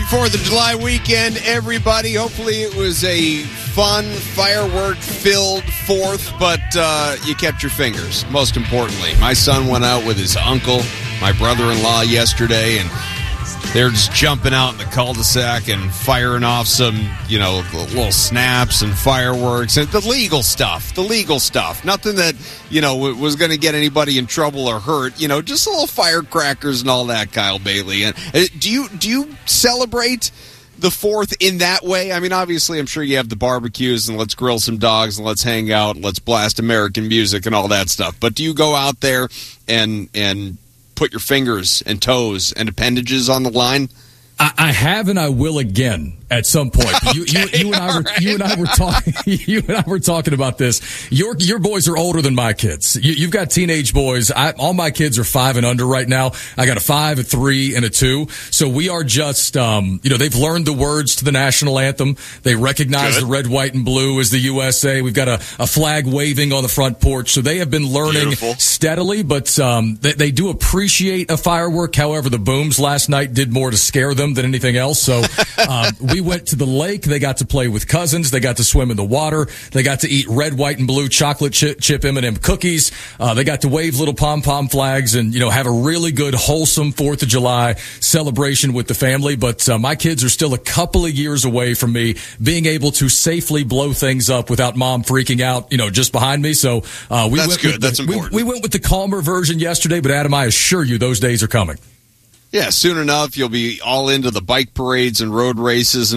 4th of July weekend, everybody. Hopefully it was a fun, firework-filled 4th, but you kept your fingers, most importantly. My son went out with his uncle, my brother-in-law, yesterday, and they're just jumping out in the cul-de-sac and firing off some, little snaps and fireworks and the legal stuff. Nothing that, was going to get anybody in trouble or hurt. Just little firecrackers and all that, Kyle Bailey. And do you celebrate the 4th in that way? I mean, obviously, I'm sure you have the barbecues and let's grill some dogs and let's hang out and let's blast American music and all that stuff. But do you go out there and put your fingers and toes and appendages on the line? I have, and I will again at some point. You and I were talking about this. Your boys are older than my kids. You've got teenage boys. All my kids are 5 and under right now. I got a 5, a 3, and a 2. So we are just, they've learned the words to the national anthem. They recognize the red, white, and blue as the USA. We've got a flag waving on the front porch. So they have been learning steadily, but they do appreciate a firework. However, the booms last night did more to scare them than anything else. So we went to the lake. They got to play with cousins. They got to swim in the water. They got to eat red, white, and blue chocolate chip M&M cookies. They got to wave little pom-pom flags and, have a really good, wholesome 4th of July celebration with the family. But my kids are still a couple of years away from me being able to safely blow things up without mom freaking out, just behind me. So That's important. We went with the calmer version yesterday, but Adam, I assure you those days are coming. Yeah, soon enough, you'll be all into the bike parades and road races and